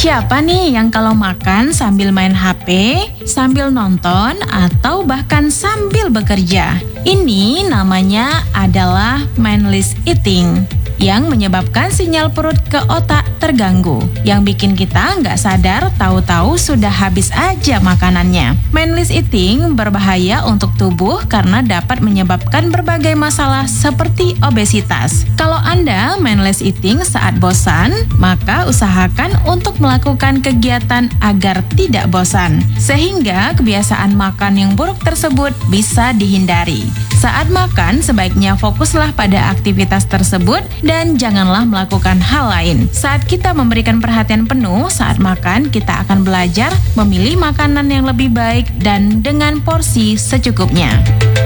Siapa nih yang kalau makan sambil main HP, sambil nonton, atau bahkan sambil bekerja? Ini namanya adalah mindless eating, yang menyebabkan sinyal perut ke otak terganggu, yang bikin kita nggak sadar tahu-tahu sudah habis aja makanannya. Mindless eating berbahaya untuk tubuh karena dapat menyebabkan berbagai masalah seperti obesitas. Kalau Anda mindless eating saat bosan, maka usahakan untuk melakukan kegiatan agar tidak bosan, sehingga kebiasaan makan yang buruk tersebut bisa dihindari. Saat makan, sebaiknya fokuslah pada aktivitas tersebut dan janganlah melakukan hal lain. Saat kita memberikan perhatian penuh saat makan, kita akan belajar memilih makanan yang lebih baik dan dengan porsi secukupnya.